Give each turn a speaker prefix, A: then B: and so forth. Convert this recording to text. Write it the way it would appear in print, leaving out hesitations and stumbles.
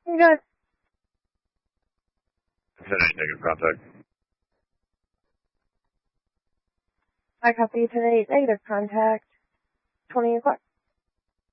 A: Good.
B: 10-8 negative contact.
A: I copy 10-8 negative contact. 20 o'clock.